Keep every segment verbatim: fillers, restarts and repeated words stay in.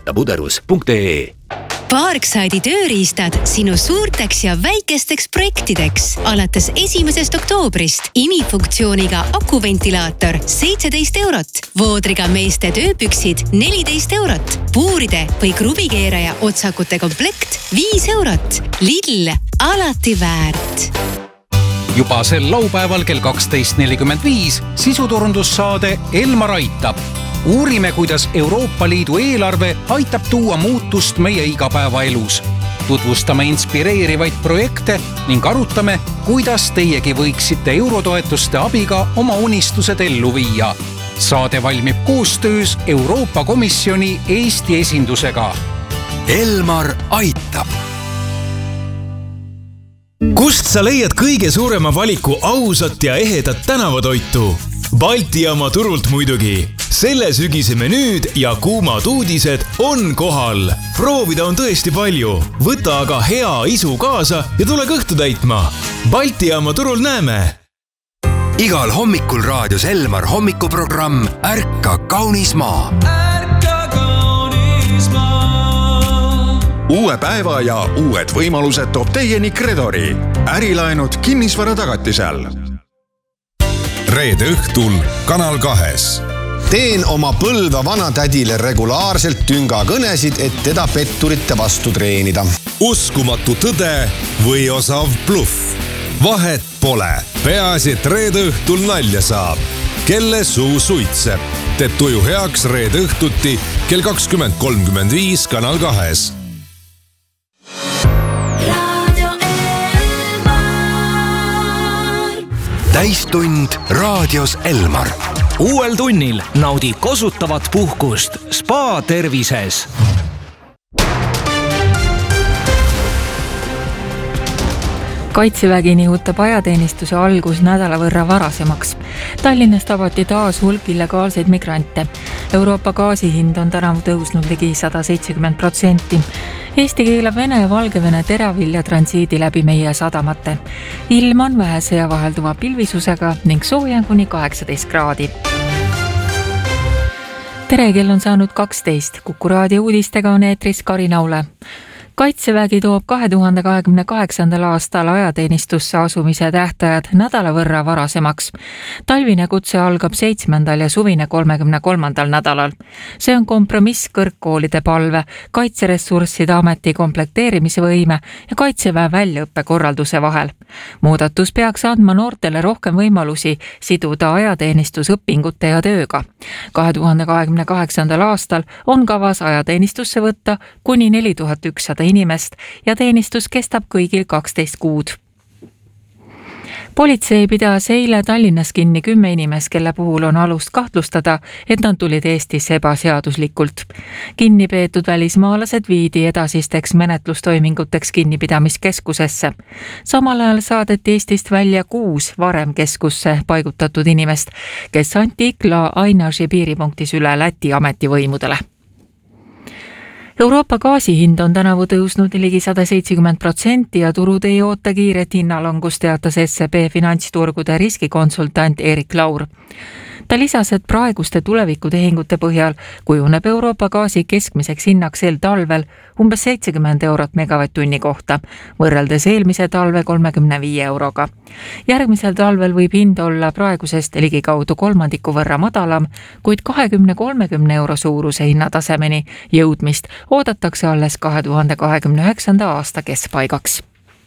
rattapuderus punkt ee. Parkside'i tööriistad sinu suurteks ja väikesteks projektideks. Alates esimesest oktoobrist imifunktsiooniga akuventilaator seitseteist eurot, voodriga meeste tööpüksid neliteist eurot, puuride või kruvikeeraja otsakute komplekt viis eurot. Lidl, alati väärt. Juba sel laupäeval kell kaksteist nelikümmend viis sisuturundussaade Elmar aitab. Uurime, kuidas Euroopa Liidu eelarve aitab tuua muutust meie igapäevaelus. Tutvustame inspireerivaid projekte ning arutame, kuidas teiegi võiksite eurotoetuste abiga oma unistused ellu viia. Saade valmib koostöös Euroopa Komisjoni Eesti esindusega. Elmar aitab. Kust sa leiad kõige suurema valiku ausat ja ehedat tänavatoitu? Balti jaama turult muidugi. Selle sügise menüüd ja kuumad uudised on kohal. Proovida on tõesti palju. Võta aga hea isu kaasa ja tule kõhtu täitma. Balti jaama turul näeme. Igal hommikul raadios Elmar hommikuprogramm Ärka kaunis maa. Ärka kaunis maa. Uue päeva ja uued võimalused toob teieni Credori. Ärilaenud kinnisvara tagatisel. Reede õhtul Kanal kahes. Teen oma põlva vanatädile regulaarselt tünga kõnesid, et teda petturite vastu treenida. Uskumatu tõde või osav bluff. Vahet pole. Peaasi, et reede õhtul nalja saab. Kelle suu suitseb. Teed tuju heaks reede õhtuti kell kakskümmend kolmkümmend viis Kanal kahes. Täistund raadios Elmar. Uuel tunnil naudi kosutavat puhkust Spa tervises. Kaitsevägi nihutab ajateenistuse algus nädala võrra varasemaks. Tallinnas tabati taas hulk illegaalseid migrante. Euroopa gaasihind on tänavu tõusnud ligi sada seitsekümmend protsenti. Eesti keelab Vene ja Valgevene teravilja transiidi läbi meie sadamate. Ilm on vähese ja vahelduva pilvisusega ning sooja kuni kaheksateist kraadi. Tere, kell on saanud kaksteist. Kuku raadio uudistega on eetris Kari Naule. Kaitsevägi toob kahe tuhande kahekümne kaheksandal aastal ajateenistusse asumise tähtajad nädala võrra varasemaks. Talvine kutse algab seitsmendal ja suvine kolmekümne kolmandal nädalal. See on kompromiss kõrgkoolide palve, kaitseressursside ameti komplekteerimise võime ja kaitseväe väljaõppe korralduse vahel. Muudatus peaks andma noortele rohkem võimalusi siduda ajateenistusõpingute ja tööga. kahe tuhande kahekümne kaheksandal aastal on kavas ajateenistusse võtta kuni neli tuhat ükssada inimest ja teenistus kestab kõigil kaksteist kuud. Politsei pidas eile Tallinnas kinni kümme inimest, kelle puhul on alust kahtlustada, et nad tulid Eestisse ebaseaduslikult. Kinni peetud välismaalased viidi edasisteks menetlustoiminguteks kinnipidamiskeskusesse. Samal ajal saadeti Eestist välja kuus varem keskusse paigutatud inimest, kes anti Ikla Ainaži piiripunktis üle Läti ametivõimudele. Euroopa gaasihind on tänavu tõusnud ligi sada seitsekümmend protsenti ja turud ei oota kiiret hinnalangust, teatas S E B finantsturgude riskikonsultant Erik Laur. Ta lisas, et praeguste tulevikutehingute põhjal kujuneb Euroopa gaasi keskmiseks hinnaks sel talvel umbes seitsekümmend eurot megavatt-tunni kohta, võrreldes eelmise talve kolmekümne viie euroga. Järgmisel talvel võib hind olla praegusest ligikaudu kolmandiku võrra madalam, kuid kahekümne kolmekümne euro suuruse hinnatasemeni jõudmist oodatakse alles kahe tuhande kahekümne üheksanda aasta keskpaigaks.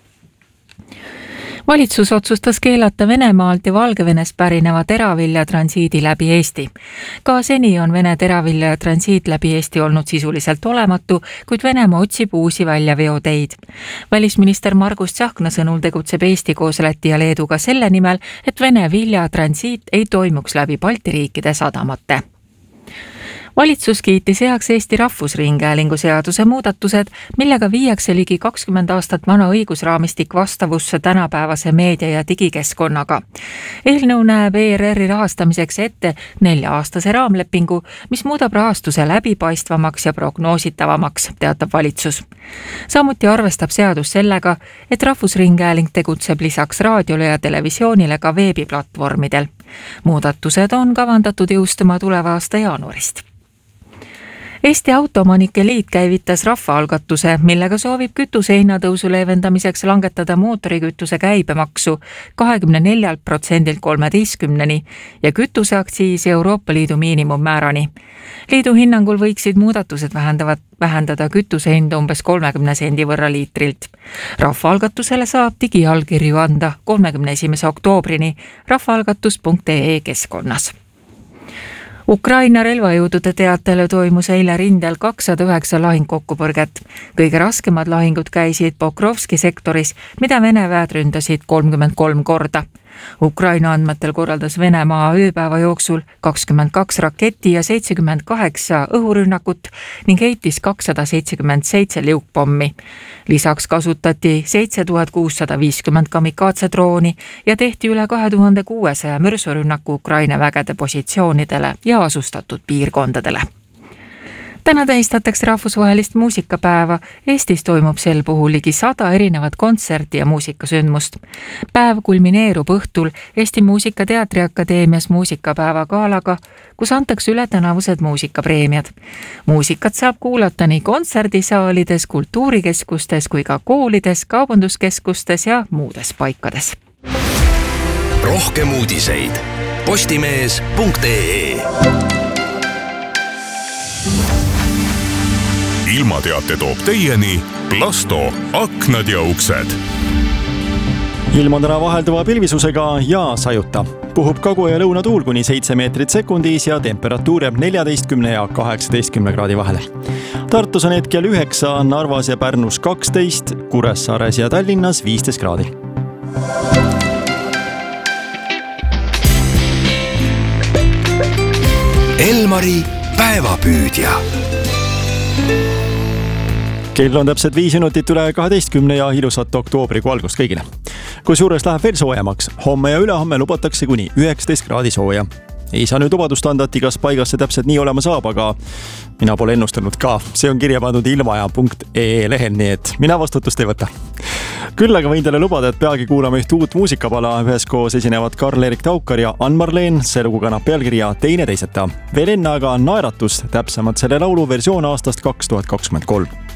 Valitsus otsustas keelata Venemaalt ja Valgevenest pärineva teravilja transiidi läbi Eesti. Ka seni on Vene teravilja transiit läbi Eesti olnud sisuliselt olematu, kuid Venemaa otsib uusi väljaveoteid. Välisminister Margus Tsahkna sõnul tegutseb Eesti koos Läti ja Leeduga selle nimel, et Vene vilja transiit ei toimuks läbi Balti riikide sadamate. Valitsus kiitis heaks Eesti Rahvusringhäälingu seaduse muudatused, millega viiakse ligi kakskümmend aastat vana õigusraamistik vastavusse tänapäevase meedia ja digikeskkonnaga. Eelnõu näeb E R R-i rahastamiseks ette nelja-aastase raamlepingu, mis muudab rahastuse läbipaistvamaks ja prognoositavamaks, teatab valitsus. Samuti arvestab seadus sellega, et Rahvusringhääling tegutseb lisaks raadiole ja televisioonile ka veebiplatvormidel. Muudatused on kavandatud jõustuma tuleva aasta jaanuarist. Eesti Autoomanike Liit käivitas rahvaalgatuse, millega soovib kütuse hinnatõusu leevendamiseks langetada mootorikütuse käibemaksu kahekümne neljalt protsendilt kolmeteistkümneni ja kütuseaktsiisi Euroopa Liidu miinimummäärani. Liidu hinnangul võiksid muudatused vähendavad, vähendada kütuse hinda umbes kolmekümne sendi võrra liitrilt. Rahvaalgatusele saab digiallkirju anda kolmekümne esimese oktoobrini rahvaalgatus punkt ee keskkonnas. Ukraina relvajõudude teatele toimus eile rindel kakssada üheksa lahingkokkupõrget. Kõige raskemad lahingud käisid Pokrovski sektoris, mida Vene väed ründasid kolmkümmend kolm korda. Ukraina andmetel korraldas Venemaa ööpäeva jooksul kakskümmend kaks raketi ja seitsekümmend kaheksa õhurünnakut ning heitis kakssada seitsekümmend seitse liukpommi. Lisaks kasutati seitse tuhat kuussada viiskümmend kamikaatsedrooni ja tehti üle kahe tuhande kuuesaja mürsurünnaku Ukraina vägede positsioonidele ja asustatud piirkondadele. Täna tähistatakse rahvusvahelist muusikapäeva. Eestis toimub sel puhul ligi sada erinevat kontserti ja muusikasündmust. Päev kulmineerub õhtul Eesti Muusikateatri Akadeemias muusikapäeva gaalaga, kus antakse üle tänavused muusikapreemiad. Muusikat saab kuulata nii kontserdisaalides, kultuurikeskustes kui ka koolides, kaubanduskeskustes ja muudes paikades. Rohkem uudiseid postimees punkt ee. Ilmateate toob teieni Plasto aknad ja uksed. Ilm on täna vahelduva pilvisusega ja sajuta. Puhub kagu- ja lõunatuul kuni seitse meetrit sekundis ja temperatuur jääb neljateistkümne ja kaheksateistkümne kraadi vahele. Tartus on hetkel üheksa, Narvas ja Pärnus kaksteist, Kuressaares ja Tallinnas viisteist kraadi. Elmari päevapüüdja. Kell on täpselt viis minutit üle kaheteistkümne ja ilusat oktoobrikuu algust kõigile. Kui suures läheb veel soojemaks, homme ja ülehomme lubatakse kuni üheksateist kraadi sooja. Ei saa nüüd lubadust anda, et igas paigas see täpselt nii olema saab, aga mina pole ennustanud ka. See on kirja pandud ilmaja punkt ee lehel, nii et mina vastutust ei võta. Küll aga võin teile lubada, et peagi kuulame üht uut muusikapala. Üheskoos esinevad Karl-Erik Taukar ja Ann-Marleen. See lugu kannab pealkirja Teine teiseta. Veel enne aga naeratus, täpsemalt selle laulu versioon aastast kaks tuhat kakskümmend kolm.